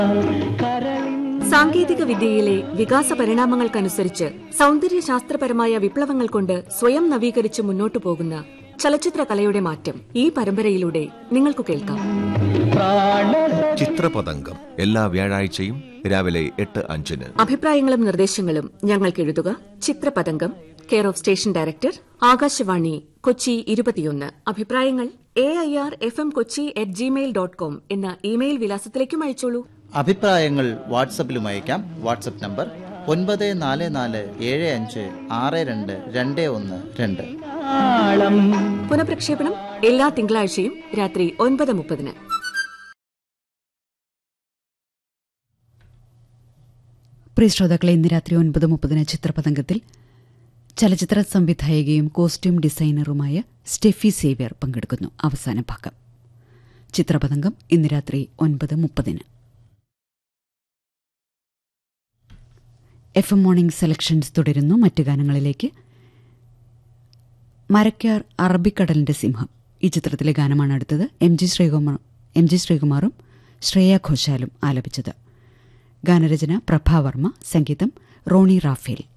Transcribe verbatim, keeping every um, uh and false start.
സാങ്കേതിക വിദ്യയിലെ വികാസ പരിണാമങ്ങൾക്കനുസരിച്ച് സൗന്ദര്യശാസ്ത്രപരമായ വിപ്ലവങ്ങൾ കൊണ്ട് സ്വയം നവീകരിച്ച് മുന്നോട്ടു പോകുന്ന ചലച്ചിത്ര കലയുടെ മാറ്റം ഈ പരമ്പരയിലൂടെ നിങ്ങൾക്ക് കേൾക്കാം. ചിത്രപതംഗം എല്ലാ വ്യാഴാഴ്ചയും രാവിലെ എട്ട് അഞ്ചിന്. അഭിപ്രായങ്ങളും നിർദ്ദേശങ്ങളും ഞങ്ങൾക്ക് എഴുതുക. ചിത്രപതംഗം, care of station director, Akashvani, Kochi ഇരുപത്തിയൊന്ന്. അഭിപ്രായങ്ങൾ A I R F M Kochi at Gmail dot com എന്ന ഇമെയിൽ വിലാസത്തിലേക്കും അയച്ചോളൂ. അഭിപ്രായങ്ങൾ വാട്സപ്പിലും അയക്കാം. വാട്സപ്പ് നമ്പർ ഒൻപത് നാല് നാല് ഏഴ് അഞ്ച് ആറ് രണ്ട് രണ്ട് ഒന്ന് രണ്ട്. പുനഃപ്രക്ഷേപണം എല്ലാ തിങ്കളാഴ്ചയും രാത്രി ഒൻപത് മുപ്പതിന്. പ്രിയ ശ്രോതാക്കളെ, ഇന്ന് രാത്രി ഒൻപത് മുപ്പതിന് ചിത്രപതംഗത്തിൽ ചലച്ചിത്ര സംവിധായകയും കോസ്റ്റ്യൂം ഡിസൈനറുമായ സ്റ്റെഫി സേവ്യർ പങ്കെടുക്കുന്നു. അവസാന ഭാഗം. ചിത്രപതംഗം ഇന്ന് രാത്രി ഒൻപത് മുപ്പതിന്. എഫ് എം മോർണിംഗ് സെലക്ഷൻസ് തുടരുന്നു. മറ്റു ഗാനങ്ങളിലേക്ക്. മരക്കാർ അറബിക്കടലിന്റെ സിംഹം ഈ ചിത്രത്തിലെ ഗാനമാണ് അടുത്തത്. M G Sreekumar M G ശ്രീകുമാറും Shreya ഘോഷാലും ആലപിച്ചത്. ഗാനരചന പ്രഭാവർമ്മ, സംഗീതം റോണി റാഫേൽ.